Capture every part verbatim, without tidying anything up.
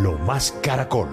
Lo Más Caracol.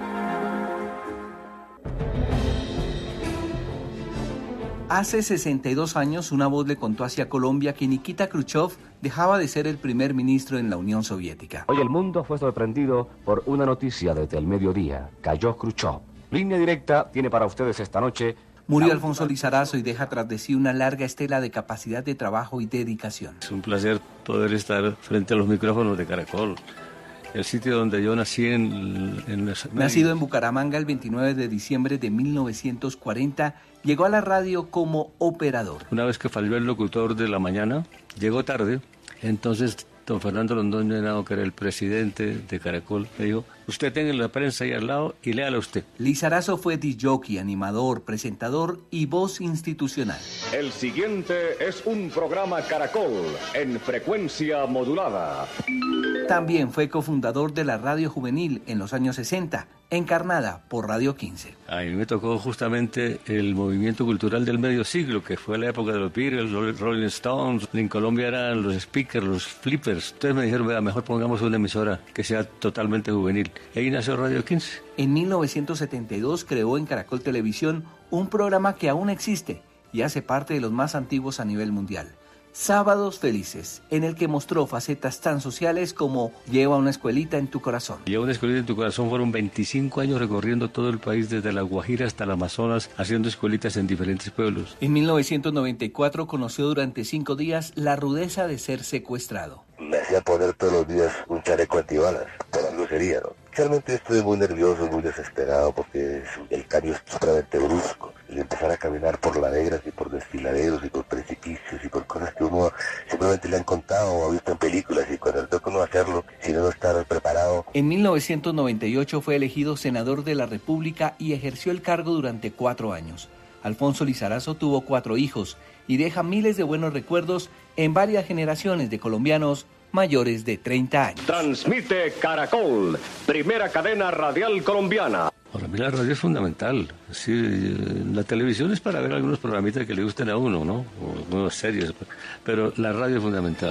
Hace sesenta y dos años, una voz le contó hacia Colombia que Nikita Khrushchev dejaba de ser el primer ministro en la Unión Soviética. Hoy el mundo fue sorprendido por una noticia desde el mediodía. Cayó Khrushchev. Línea Directa tiene para ustedes esta noche... Murió Alfonso Lizarazo y deja tras de sí una larga estela de capacidad de trabajo y dedicación. Es un placer poder estar frente a los micrófonos de Caracol. El sitio donde yo nací en... en Nacido en Bucaramanga el veintinueve de diciembre de mil novecientos cuarenta, llegó a la radio como operador. Una vez que falló el locutor de la mañana, llegó tarde, entonces don Fernando Londoño Henao, que era el presidente de Caracol, me dijo, usted tenga la prensa ahí al lado y léala usted. Lizarazo fue disc jockey, animador, presentador y voz institucional. El siguiente es un programa Caracol en frecuencia modulada. También fue cofundador de la Radio Juvenil en los años sesenta, encarnada por Radio quince. A mí me tocó justamente el movimiento cultural del medio siglo, que fue la época de los Beatles, los Rolling Stones. En Colombia eran los speakers, los flippers. Entonces me dijeron, vea, mejor pongamos una emisora que sea totalmente juvenil. Y ahí nació Radio quince. En mil novecientos setenta y dos creó en Caracol Televisión un programa que aún existe y hace parte de los más antiguos a nivel mundial. Sábados Felices, en el que mostró facetas tan sociales como Lleva una escuelita en tu corazón. Lleva una escuelita en tu corazón fueron veinticinco años recorriendo todo el país, desde La Guajira hasta el Amazonas, haciendo escuelitas en diferentes pueblos. En mil novecientos noventa y cuatro conoció durante cinco días la rudeza de ser secuestrado. Me hacía poner todos los días un chaleco antibalas, por algo sería, ¿no? Realmente estoy muy nervioso, muy desesperado, porque el cambio es supremamente brusco. El empezar a caminar por laderas y por desfiladeros y por precipicios y por cosas que uno simplemente le han contado o ha visto en películas, y cuando le toca uno hacerlo, si no, no estar preparado. En mil novecientos noventa y ocho fue elegido senador de la República y ejerció el cargo durante cuatro años. Alfonso Lizarazo tuvo cuatro hijos y deja miles de buenos recuerdos en varias generaciones de colombianos mayores de treinta años. Transmite Caracol, primera cadena radial colombiana. Para mí la radio es fundamental. Sí, la televisión es para ver algunos programitas que le gusten a uno, ¿no? O algunas series, pero la radio es fundamental.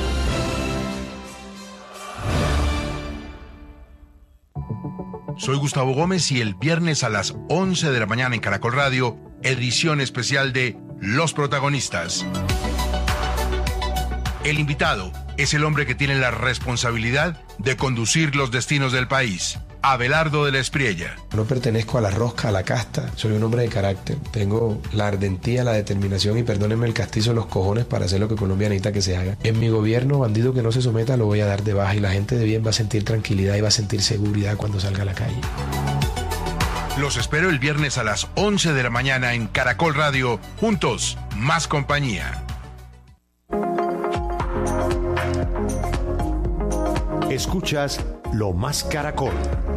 Soy Gustavo Gómez y el viernes a las once de la mañana en Caracol Radio, edición especial de Los Protagonistas. El invitado es el hombre que tiene la responsabilidad de conducir los destinos del país, Abelardo de la Espriella. No pertenezco a la rosca, a la casta, soy un hombre de carácter, tengo la ardentía, la determinación y perdónenme el castizo, los cojones para hacer lo que Colombia necesita que se haga. En mi gobierno, bandido que no se someta lo voy a dar de baja y la gente de bien va a sentir tranquilidad y va a sentir seguridad cuando salga a la calle. Los espero el viernes a las once de la mañana en Caracol Radio, juntos, más compañía. Escuchas Lo Más Caracol.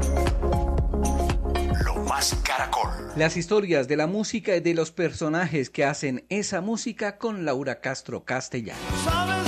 Lo Más Caracol. Las historias de la música y de los personajes que hacen esa música con Laura Castro Castellanos.